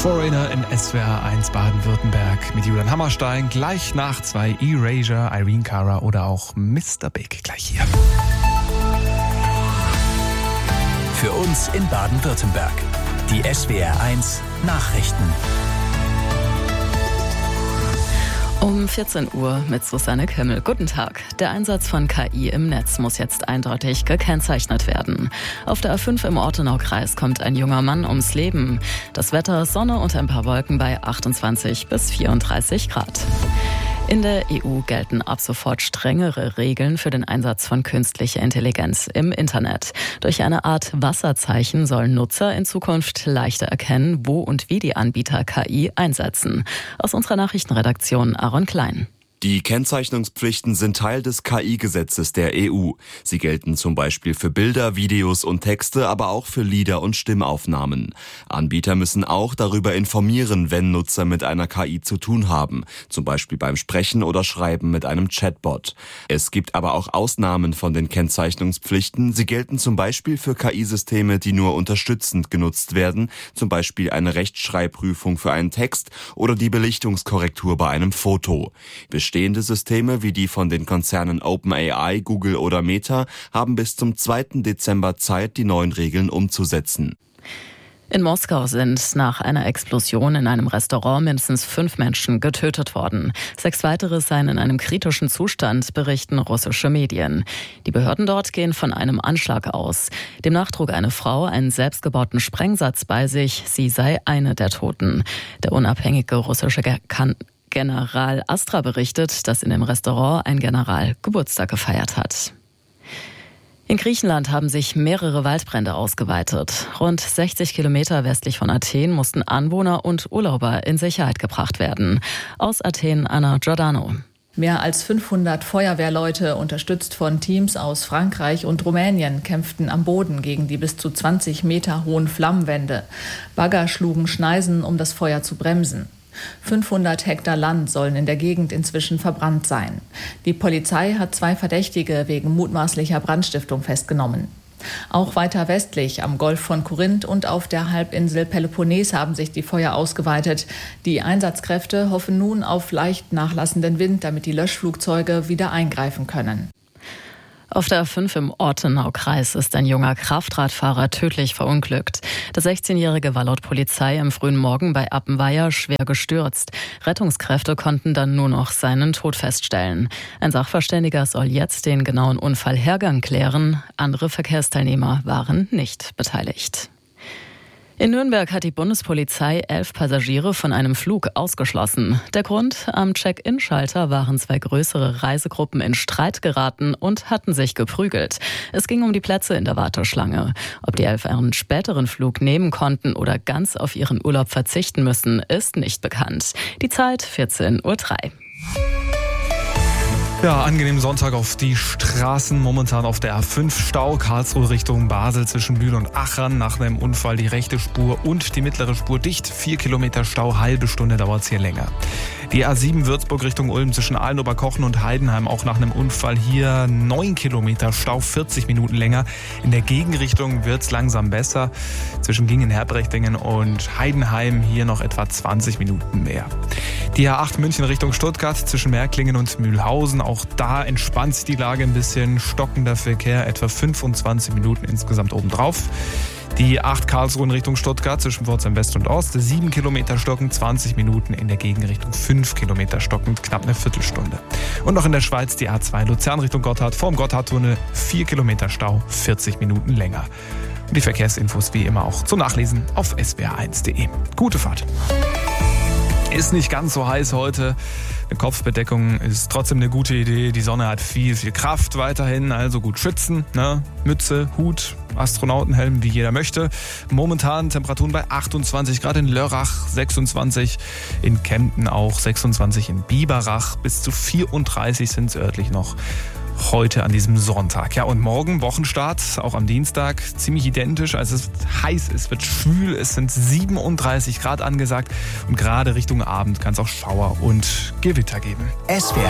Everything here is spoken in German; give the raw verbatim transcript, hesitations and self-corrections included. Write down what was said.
Foreigner in S W R eins Baden-Württemberg mit Julian Hammerstein. Gleich nach zwei Erasure, Irene Cara oder auch Mister Big. Gleich hier. Für uns in Baden-Württemberg. Die S W R eins Nachrichten. Um vierzehn Uhr mit Susanne Kimmel. Guten Tag. Der Einsatz von K I im Netz muss jetzt eindeutig gekennzeichnet werden. Auf der A fünf im Ortenaukreis kommt ein junger Mann ums Leben. Das Wetter, Sonne und ein paar Wolken bei achtundzwanzig bis vierunddreißig Grad. In der E U gelten ab sofort strengere Regeln für den Einsatz von künstlicher Intelligenz im Internet. Durch eine Art Wasserzeichen sollen Nutzer in Zukunft leichter erkennen, wo und wie die Anbieter K I einsetzen. Aus unserer Nachrichtenredaktion Aaron Klein. Die Kennzeichnungspflichten sind Teil des K I-Gesetzes der E U. Sie gelten zum Beispiel für Bilder, Videos und Texte, aber auch für Lieder und Stimmaufnahmen. Anbieter müssen auch darüber informieren, wenn Nutzer mit einer K I zu tun haben, zum Beispiel beim Sprechen oder Schreiben mit einem Chatbot. Es gibt aber auch Ausnahmen von den Kennzeichnungspflichten. Sie gelten zum Beispiel für K I-Systeme, die nur unterstützend genutzt werden, zum Beispiel eine Rechtschreibprüfung für einen Text oder die Belichtungskorrektur bei einem Foto. Bestehende Systeme wie die von den Konzernen OpenAI, Google oder Meta haben bis zum zweiten Dezember Zeit, die neuen Regeln umzusetzen. In Moskau sind nach einer Explosion in einem Restaurant mindestens fünf Menschen getötet worden. Sechs weitere seien in einem kritischen Zustand, berichten russische Medien. Die Behörden dort gehen von einem Anschlag aus. Demnach trug eine Frau einen selbstgebauten Sprengsatz bei sich. Sie sei eine der Toten. Der unabhängige russische kan- General Astra berichtet, dass in dem Restaurant ein General Geburtstag gefeiert hat. In Griechenland haben sich mehrere Waldbrände ausgeweitet. Rund sechzig Kilometer westlich von Athen mussten Anwohner und Urlauber in Sicherheit gebracht werden. Aus Athen Anna Giordano. Mehr als fünfhundert Feuerwehrleute, unterstützt von Teams aus Frankreich und Rumänien, kämpften am Boden gegen die bis zu zwanzig Meter hohen Flammenwände. Bagger schlugen Schneisen, um das Feuer zu bremsen. fünfhundert Hektar Land sollen in der Gegend inzwischen verbrannt sein. Die Polizei hat zwei Verdächtige wegen mutmaßlicher Brandstiftung festgenommen. Auch weiter westlich am Golf von Korinth und auf der Halbinsel Peloponnes haben sich die Feuer ausgeweitet. Die Einsatzkräfte hoffen nun auf leicht nachlassenden Wind, damit die Löschflugzeuge wieder eingreifen können. Auf der A fünf im Ortenaukreis ist ein junger Kraftradfahrer tödlich verunglückt. Der sechzehnjährige war laut Polizei am frühen Morgen bei Appenweier schwer gestürzt. Rettungskräfte konnten dann nur noch seinen Tod feststellen. Ein Sachverständiger soll jetzt den genauen Unfallhergang klären. Andere Verkehrsteilnehmer waren nicht beteiligt. In Nürnberg hat die Bundespolizei elf Passagiere von einem Flug ausgeschlossen. Der Grund: am Check-in-Schalter waren zwei größere Reisegruppen in Streit geraten und hatten sich geprügelt. Es ging um die Plätze in der Warteschlange. Ob die elf einen späteren Flug nehmen konnten oder ganz auf ihren Urlaub verzichten müssen, ist nicht bekannt. Die Zeit vierzehn Uhr drei. Ja, angenehmen Sonntag auf die Straßen. Momentan auf der A fünf Stau, Karlsruhe Richtung Basel zwischen Bühl und Achern. Nach einem Unfall die rechte Spur und die mittlere Spur dicht. Vier Kilometer Stau, halbe Stunde dauert es hier länger. Die A sieben Würzburg Richtung Ulm zwischen Ahlenoberkochen und Heidenheim. Auch nach einem Unfall hier neun Kilometer Stau, vierzig Minuten länger. In der Gegenrichtung wird es langsam besser. Zwischen Gingen-Herbrechtingen und Heidenheim hier noch etwa zwanzig Minuten mehr. Die A acht München Richtung Stuttgart zwischen Märklingen und Mühlhausen. Auch da entspannt sich die Lage ein bisschen. Stockender Verkehr, etwa fünfundzwanzig Minuten insgesamt obendrauf. Die acht Karlsruhe in Richtung Stuttgart zwischen Pforzheim West und Ost. sieben Kilometer stockend, zwanzig Minuten. In der Gegenrichtung fünf Kilometer stockend, knapp eine Viertelstunde. Und noch in der Schweiz die A zwei Luzern Richtung Gotthard. Vor dem Gotthardtunnel vier Kilometer Stau, vierzig Minuten länger. Und die Verkehrsinfos wie immer auch zum Nachlesen auf s w r eins punkt de. Gute Fahrt. Ist nicht ganz so heiß heute. Eine Kopfbedeckung ist trotzdem eine gute Idee. Die Sonne hat viel, viel Kraft weiterhin, also gut schützen. Ne? Mütze, Hut, Astronautenhelm, wie jeder möchte. Momentan Temperaturen bei achtundzwanzig Grad in Lörrach, sechsundzwanzig in Kempten auch, sechsundzwanzig in Biberach, bis zu vierunddreißig sind es örtlich noch. Heute an diesem Sonntag. Ja, und morgen Wochenstart, auch am Dienstag, ziemlich identisch. Also es wird heiß, es wird schwül, es sind siebenunddreißig Grad angesagt und gerade Richtung Abend kann es auch Schauer und Gewitter geben. S W R